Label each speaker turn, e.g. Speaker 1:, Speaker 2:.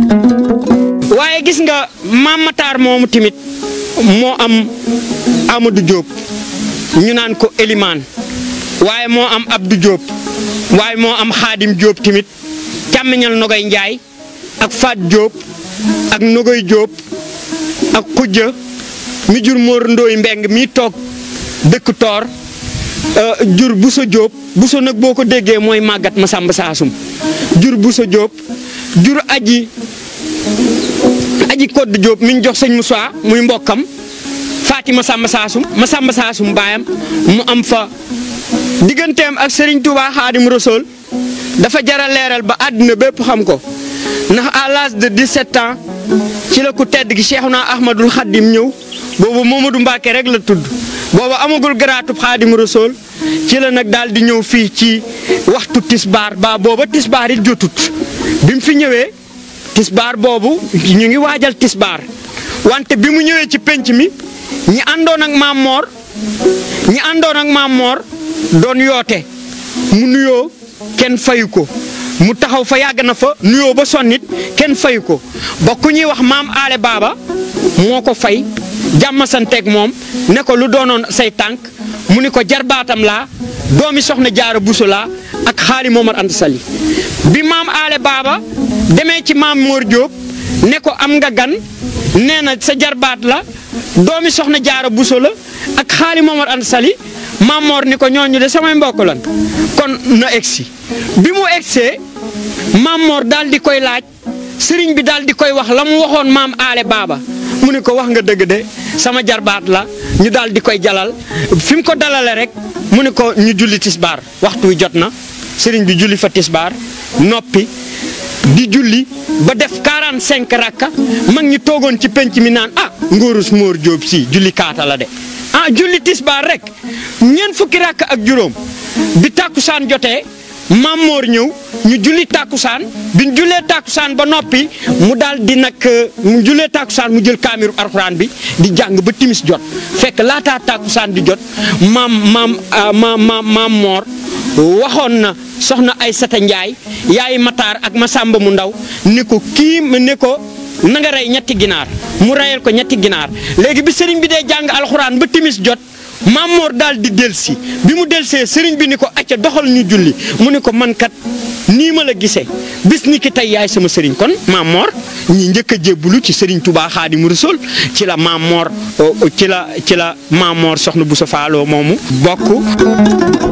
Speaker 1: waaye gis nga maam Matar moomu tamit moo am Amadou Diop ñu naan ko Elimaan waaye moo am Abdou Diop waaye moo am Xaadim Diop tamit càmmiñal Nogay Njaay ak Faat Diop ak Nogay Diop ak Xujja mi jur Mor Ndooy Mbeng mi toog dëkk Toor jur Buso Diop Buso nag boo ko déggee mooy màggat ma sàmb saasum jur Buso Diop jur aji Kodd Diop mi ñu jox sëñ Moussa muy mbokkam Fatima Samba Saasum baayam mu am fa digganteem ak Serigne Touba Xaadim Rasuul dafa jara leeral ba àdduna bépp xam ko ndax à l'âge de 17 ans ci la ku tedd gi Cheikhuna Ahmadul Xaadim ñëw boobu Momadou Mbacke rek la tudd boobu amagul garaatub Xaadim Rasuul ci la nag daal di ñëw fii ci waxtu tisbaar ba booba tisbaar it jotut bi mu fi ñëwee tisbaar boobu ñu ngi waajal tisbaar wante bi mu ñëwee ci penc mi ñi àndoon ak Maam Moor doon yoote mu nuyoo kenn fayu ko mu taxaw fa yàgg na fa nuyoo ba sonnit kenn fayu ko ba ku ñuy wax maam aale baaba moo ko fay jàmmasanteeg moom ne ko lu doonoon say tànk mu ni ko jarbaatam laa doomi soxna Jaara Buso laa ak xaali Momar Anta Sali bi maam aale baaba demee ci maam Mor Diop ne ko am nga gan nee na sa jarbaat la doomi soxna Jaara Buso la ak xaali Momar Anta Sali maam Mor ni ko ñooñu de samay mbokk lan kon na egsi bi mu egsee maam Mor daal di koy laaj sëriñ bi daal di koy wax la mu waxoon maam aale baaba mu ni ko wax nga dëgg de sama jarbaat la ñu daal di koy jalal fi mu ko dalale rek mu ni ko ñu julli tisbaar waxtu wi jot na sëriñ bi julli fa tisbaar noppi di julli ba def 45 rakka mag ñi toogoon ci penc mi naan ngóorus Mor Diop si julli kaata la de julli tisbaar rek ñeent fukki rakka ak juróom bi tàkkusaan jotee Maam Mor ñëw ñu julli tàkkusaan bi ñu jullee tàkkusaan ba noppi mu daal di nag mu jullee tàkkusaan mu jël kaamiru alxuraan bi di jàng ba timis jot fekk laataa tàkkusaan di jot maam Mor waxoon na soxna Aysata Njaay yaay Matar ak Masamba mu ndaw ni ko na nga rey ñetti ginaar mu reyal ko ñetti ginaar léegi bi sëriñ bi dee jàng alxuraan ba timis jot Maam Mor daal di delsi bi mu delsee sëriñ bi ni ko acca doxal ñu julli mu ni ko man kat nii ma la gisee bis ni ki tey yaay sama sëriñ kon Maam Mor ñi njëkk a jébbulu ci sëriñ Touba Xaadimu Rasuul ci la Maam Mor Maam Mor soxna Bousso Fallo moomu bokk